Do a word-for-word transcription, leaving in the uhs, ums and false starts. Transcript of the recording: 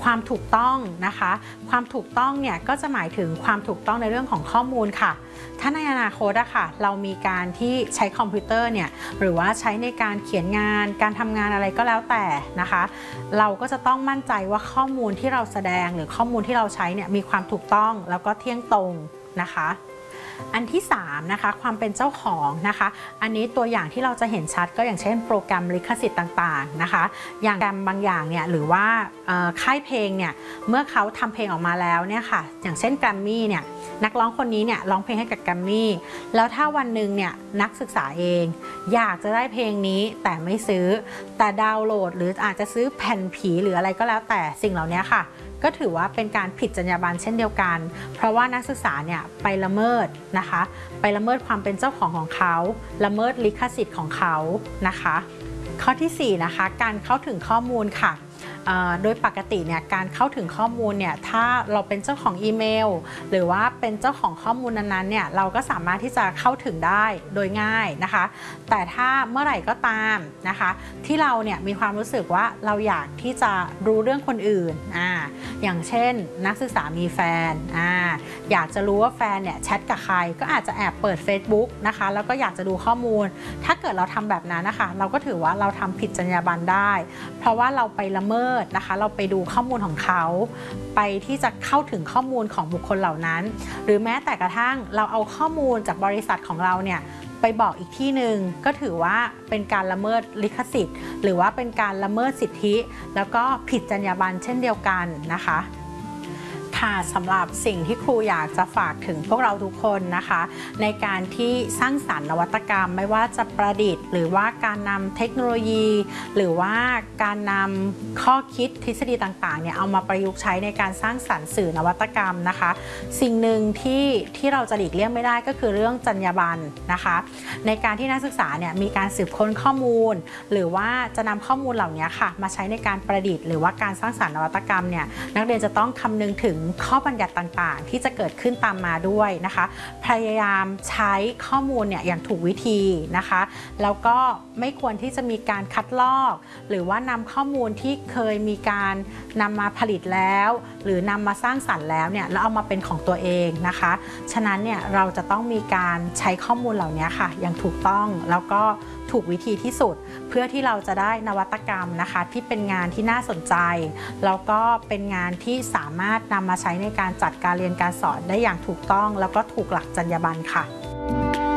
ความถูกต้องนะคะความถูกต้องเนี่ยก็จะหมายถึงความถูกต้องในเรื่องของข้อมูลค่ะถ้าในอนาคตอะค่ะเรามีการที่ใช้คอมพิวเตอร์เนี่ยหรือว่าใช้ในการเขียนงานการทำงานอะไรก็แล้วแต่นะคะเราก็จะต้องมั่นใจว่าข้อมูลที่เราแสดงหรือข้อมูลที่เราใช้เนี่ยมีความถูกต้องแล้วก็เที่ยงตรงนะคะอันที่สามนะคะความเป็นเจ้าของนะคะอันนี้ตัวอย่างที่เราจะเห็นชัดก็อย่างเช่นโปรแกรมลิขสิทธิ์ต่างๆนะคะอย่างแกรมบางอย่างเนี่ยหรือว่าค่ายเพลงเนี่ยเมื่อเขาทำเพลงออกมาแล้วเนี่ยค่ะอย่างเช่นแกรมมี่เนี่ยนักร้องคนนี้เนี่ยร้องเพลงให้กับแกรมมี่แล้วถ้าวันหนึ่งเนี่ยนักศึกษาเองอยากจะได้เพลงนี้แต่ไม่ซื้อแต่ดาวน์โหลดหรืออาจจะซื้อแผ่นผีหรืออะไรก็แล้วแต่สิ่งเหล่านี้ค่ะก็ถือว่าเป็นการผิดจรรยาบรรณเช่นเดียวกันเพราะว่านักศึกษาเนี่ยไปละเมิดนะคะไปละเมิดความเป็นเจ้าของของเขาละเมิดลิขสิทธิ์ของเขานะคะข้อที่สี่นะคะการเข้าถึงข้อมูลค่ะโดยปกติเนี่ยการเข้าถึงข้อมูลเนี่ยถ้าเราเป็นเจ้าของอีเมลหรือว่าเป็นเจ้าของข้อมูลนั้นๆเนี่ยเราก็สามารถที่จะเข้าถึงได้โดยง่ายนะคะแต่ถ้าเมื่อไหร่ก็ตามนะคะที่เราเนี่ยมีความรู้สึกว่าเราอยากที่จะรู้เรื่องคนอื่นอ่าอย่างเช่นนักศึกษามีแฟนอ่าอยากจะรู้ว่าแฟนเนี่ยแชทกับใครก็อาจจะแอบเปิด Facebook นะคะแล้วก็อยากจะดูข้อมูลถ้าเกิดเราทำแบบนั้นนะคะเราก็ถือว่าเราทำผิดจรรยาบรรณได้เพราะว่าเราไปละเมิดนะคะเราไปดูข้อมูลของเขาไปที่จะเข้าถึงข้อมูลของบุคคลเหล่านั้นหรือแม้แต่กระทั่งเราเอาข้อมูลจากบริษัทของเราเนี่ยไปบอกอีกที่หนึ่งก็ถือว่าเป็นการละเมิดลิขสิทธิ์หรือว่าเป็นการละเมิดสิทธิแล้วก็ผิดจรรยาบรรณเช่นเดียวกันนะคะค่ะสำหรับสิ่งที่ครูอยากจะฝากถึงพวกเราทุกคนนะคะในการที่สร้างสรรค์นวัตกรรมไม่ว่าจะประดิษฐ์หรือว่าการนำเทคโนโลยี หรือว่าการนำข้อคิดทฤษฎีต่างๆเนี่ยเอามาประยุกต์ใช้ในการสร้างสรรค์สื่อนวัตกรรมนะคะสิ่งหนึ่งที่ที่เราจะหลีกเลี่ยงไม่ได้ก็คือเรื่องจรรยาบรรณนะคะในการที่นักศึกษาเนี่ยมีการสืบค้นข้อมูลหรือว่าจะนำข้อมูลเหล่านี้ค่ะมาใช้ในการประดิษฐ์หรือว่าการสร้างสรรค์นวัตกรรมเนี่ยนักเรียนจะต้องคำนึงถึงข้อบัญญัติต่างๆที่จะเกิดขึ้นตามมาด้วยนะคะพยายามใช้ข้อมูลเนี่ยอย่างถูกวิธีนะคะแล้วก็ไม่ควรที่จะมีการคัดลอกหรือว่านำข้อมูลที่เคยมีการนำมาผลิตแล้วหรือนำมาสร้างสรรค์แล้วเนี่ยแล้วเอามาเป็นของตัวเองนะคะฉะนั้นเนี่ยเราจะต้องมีการใช้ข้อมูลเหล่านี้ค่ะอย่างถูกต้องแล้วก็ถูกวิธีที่สุดเพื่อที่เราจะได้นวัตกรรมนะคะที่เป็นงานที่น่าสนใจแล้วก็เป็นงานที่สามารถนำมาใช้ในการจัดการเรียนการสอนได้อย่างถูกต้องแล้วก็ถูกหลักจรรยาบรรณค่ะ